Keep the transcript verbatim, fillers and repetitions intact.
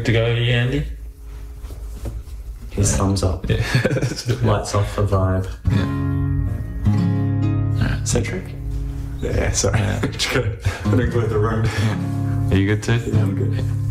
good to go, are you, Andy? His thumbs up. Yeah. Lights off the vibe. Yeah. Alright. Cedric? Yeah, sorry. Yeah. Just gotta, gotta clear the room. Are you good too? Yeah, I'm good.